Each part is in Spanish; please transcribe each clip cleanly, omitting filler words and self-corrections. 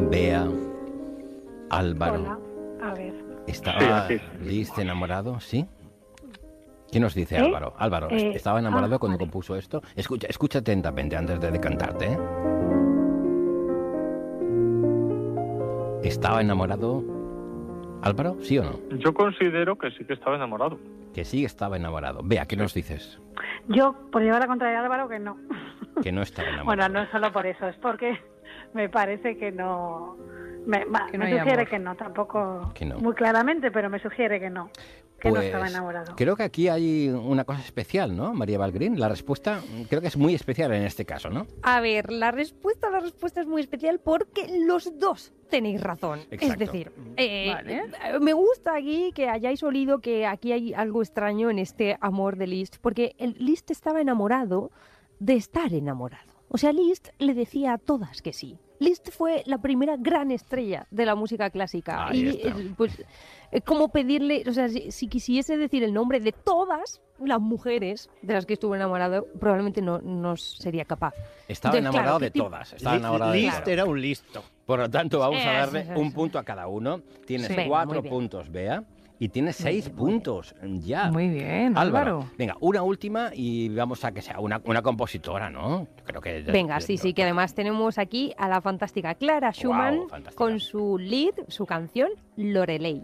Bea, Álvaro. Hola, a ver. ¿Estaba Liszt enamorado? ¿Sí? ¿Qué nos dice Álvaro? Álvaro, ¿estaba enamorado cuando compuso esto? Escucha atentamente antes de decantarte, ¿eh? ¿Estaba enamorado Álvaro? ¿Sí o no? Yo considero que sí que estaba enamorado. Que sí estaba enamorado. Vea, ¿qué nos dices? Yo, por llevar la contraria a Álvaro, que no. Que no estaba enamorado. Bueno, no es solo por eso, es porque me parece que no... Me sugiere amor. Que no, tampoco que no. Muy claramente, pero me sugiere que no. Que no estaba enamorado. Creo que aquí hay una cosa especial, ¿no, María Valgrín? La respuesta creo que es muy especial en este caso, ¿no? A ver, la respuesta es muy especial porque los dos tenéis razón. Exacto. Es decir, me gusta aquí que hayáis olido que aquí hay algo extraño en este amor de Liszt, porque Liszt estaba enamorado de estar enamorado. O sea, Liszt le decía a todas que sí. Liszt fue la primera gran estrella de la música clásica. Pues, como pedirle, o sea, si quisiese decir el nombre de todas las mujeres de las que estuvo enamorado, probablemente no sería capaz. Estaba enamorado de todas. Liszt era un listo. Por lo tanto, vamos a darle un punto a cada uno. Tienes 4 puntos, Bea. Y tienes 6 puntos ya. Muy bien, Álvaro. Venga, una última y vamos a que sea una compositora, ¿no? Creo que venga, sí, que además tenemos aquí a la fantástica Clara Schumann con su lead, su canción Lorelei.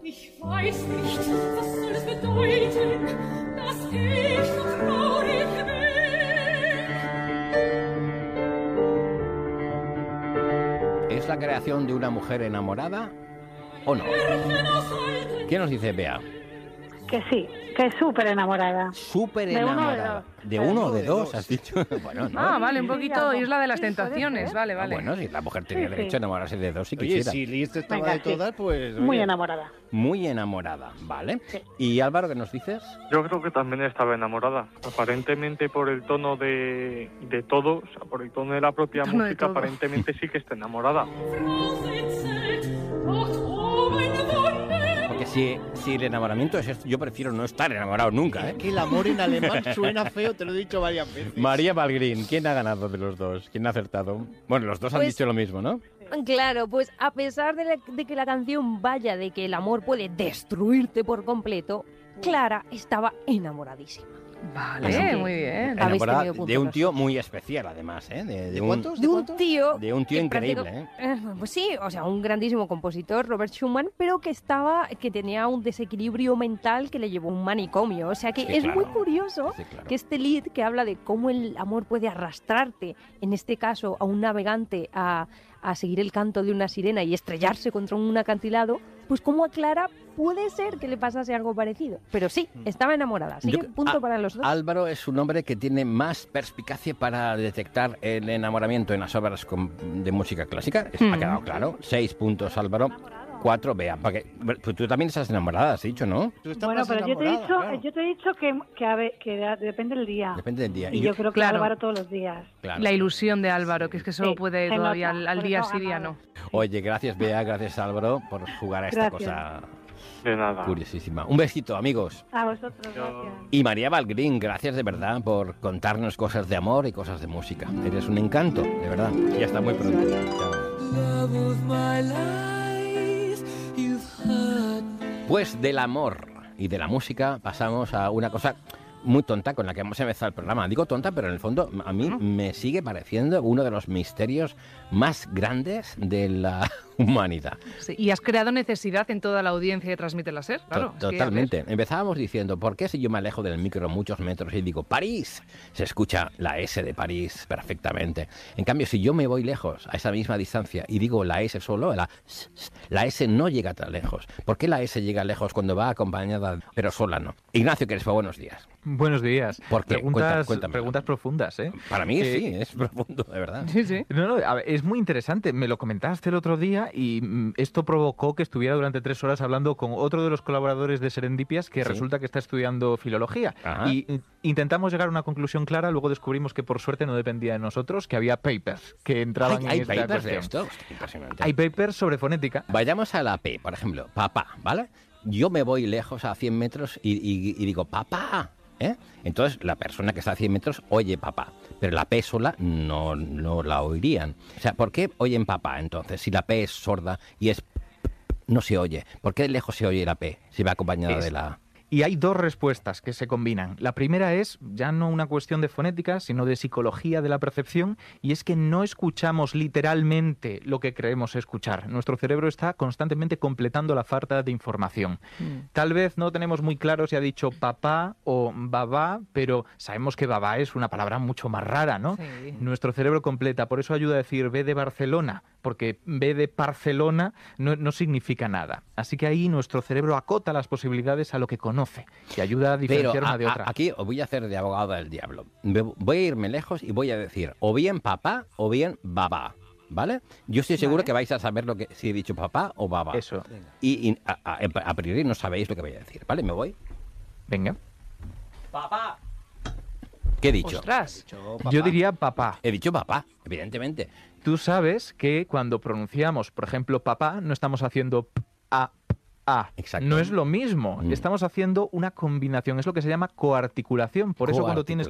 ¿Es la creación de una mujer enamorada o no? ¿Qué nos dice Bea? Que sí, que es súper enamorada. Súper enamorada. ¿De uno o de dos? ¿Has dicho? Bueno, no. Ah, vale, un poquito Isla de las Tentaciones, vale. Bueno, si la mujer tenía derecho a enamorarse de dos si quisiera. Oye, si Liszt estaba de todas, pues... Muy enamorada. Muy enamorada, ¿vale? Sí. ¿Y Álvaro, qué nos dices? Yo creo que también estaba enamorada. Aparentemente por el tono de todo, o sea, por el tono de la propia música, aparentemente sí que está enamorada. Porque si el enamoramiento es esto, yo prefiero no estar enamorado nunca, ¿eh? Que el amor en alemán suena feo, te lo he dicho varias veces. María Valgrín, ¿quién ha ganado de los dos? ¿Quién ha acertado? Bueno, los dos han dicho lo mismo, ¿no? Claro, pues a pesar de que la canción vaya de que el amor puede destruirte por completo, Clara estaba enamoradísima. Vale, muy bien. Enamorada de un tío muy especial, además, ¿eh? ¿De cuántos? De un tío increíble, ¿eh? Pues sí, o sea, un grandísimo compositor, Robert Schumann, pero que tenía un desequilibrio mental que le llevó a un manicomio. O sea que muy curioso que este lead que habla de cómo el amor puede arrastrarte, en este caso a un navegante, a seguir el canto de una sirena y estrellarse contra un acantilado, pues como a Clara puede ser que le pasase algo parecido. Pero sí, estaba enamorada. Así que punto para los dos. Álvaro es un hombre que tiene más perspicacia para detectar el enamoramiento en las obras de música clásica. Ha quedado claro. 6 puntos, Álvaro. 4, Bea. Porque tú también estás enamorada, has dicho, ¿no? Bueno, pero yo te he dicho que depende del día. Depende del día. Y yo creo que Álvaro todos los días. Claro. La ilusión de Álvaro, que es que solo puede todavía al día sí, día no. Oye, gracias, Bea, gracias, Álvaro, por jugar a esta cosa. De nada. Curiosísima. Un besito, amigos. A vosotros, gracias. Y María Valgrín, gracias de verdad por contarnos cosas de amor y cosas de música. Eres un encanto, de verdad. Y hasta muy pronto. Chao. Pues del amor y de la música pasamos a una cosa muy tonta con la que hemos empezado el programa. Digo tonta, pero en el fondo a mí me sigue pareciendo uno de los misterios más grandes de la humanidad. Sí, y has creado necesidad en toda la audiencia de Transmite la SER, claro. Totalmente. Empezábamos diciendo, ¿por qué si yo me alejo del micro muchos metros y digo París? Se escucha la S de París perfectamente. En cambio, si yo me voy lejos a esa misma distancia y digo la S solo, la S no llega tan lejos. ¿Por qué la S llega lejos cuando va acompañada, pero sola no? Ignacio Crespo, buenos días. Buenos días. ¿Por qué? Cuéntame. Preguntas profundas, ¿eh? Para mí sí, es profundo, de verdad. Sí. No, a ver, es muy interesante. Me lo comentaste el otro día y esto provocó que estuviera durante 3 horas hablando con otro de los colaboradores de Serendipias que resulta que está estudiando filología. Ajá. Y intentamos llegar a una conclusión clara, luego descubrimos que por suerte no dependía de nosotros, que había papers que entraban en esta papers cuestión. De esto? Impresionante. Hay papers sobre fonética. Vayamos a la P, por ejemplo, papá, ¿vale? Yo me voy lejos a 100 metros y digo, papá. Entonces, la persona que está a 100 metros oye papá, pero la P sola no la oirían. O sea, ¿por qué oyen papá entonces? Si la P es sorda y es no se oye. ¿Por qué de lejos se oye la P si va acompañada de la A? Y hay dos respuestas que se combinan. La primera es ya no una cuestión de fonética, sino de psicología de la percepción, y es que no escuchamos literalmente lo que creemos escuchar. Nuestro cerebro está constantemente completando la falta de información. Tal vez no tenemos muy claro si ha dicho papá o babá, pero sabemos que babá es una palabra mucho más rara, ¿no? Sí. Nuestro cerebro completa, por eso ayuda a decir B de Barcelona, porque B de Barcelona no significa nada. Así que ahí nuestro cerebro acota las posibilidades a lo que conoce y ayuda a diferenciar una de otra. Aquí os voy a hacer de abogado del diablo. Voy a irme lejos y voy a decir o bien papá o bien babá, ¿vale? Yo estoy seguro que vais a saber si he dicho papá o babá. Eso. Y a priori no sabéis lo que voy a decir, ¿vale? ¿Me voy? Venga. Papá. ¿Qué he dicho? ¡Ostras! Yo diría papá. He dicho papá, evidentemente. Tú sabes que cuando pronunciamos, por ejemplo, papá, no estamos haciendo a. Exacto. No es lo mismo. Estamos haciendo una combinación. Es lo que se llama coarticulación. Por eso cuando tienes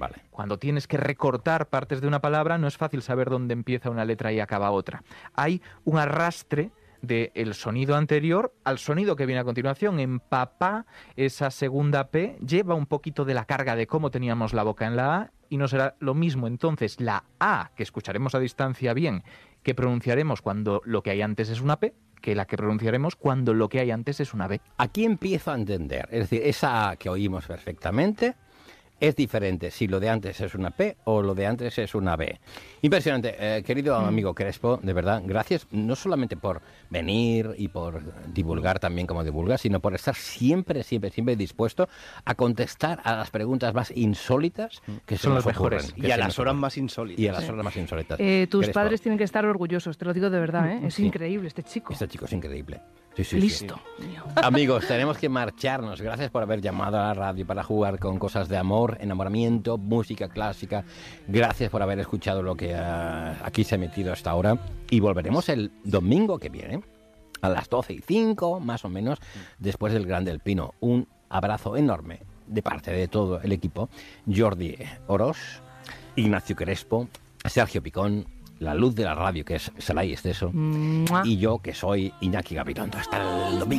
que recortar partes de una palabra, no es fácil saber dónde empieza una letra y acaba otra. Hay un arrastre del sonido anterior al sonido que viene a continuación. En papá, esa segunda P lleva un poquito de la carga de cómo teníamos la boca en la A, y no será lo mismo. Entonces, la A, que escucharemos a distancia bien, que pronunciaremos cuando lo que hay antes es una P, que la que pronunciaremos cuando lo que hay antes es una B. Aquí empiezo a entender. Es decir, esa A que oímos perfectamente es diferente si lo de antes es una P o lo de antes es una B. Impresionante. Querido amigo Crespo, de verdad, gracias no solamente por venir y por divulgar también como divulgas, sino por estar siempre dispuesto a contestar a las preguntas más insólitas que son las mejores. Y a las horas más insólitas. Y a las horas más insólitas. Tus padres tienen que estar orgullosos, te lo digo de verdad, ¿eh? Es increíble este chico. Este chico es increíble. Listo. Sí. Amigos, tenemos que marcharnos. Gracias por haber llamado a la radio para jugar con cosas de amor, enamoramiento, música clásica. Gracias por haber escuchado lo que aquí se ha emitido hasta ahora. Y volveremos el domingo que viene, a las 12:05, más o menos, después del Gran del Pino. Un abrazo enorme de parte de todo el equipo. Jordi Oroz, Ignacio Crespo, Sergio Picón, la luz de la radio, que es Saray Esteso, y yo, que soy Iñaki Gabilondo. Hasta el domingo.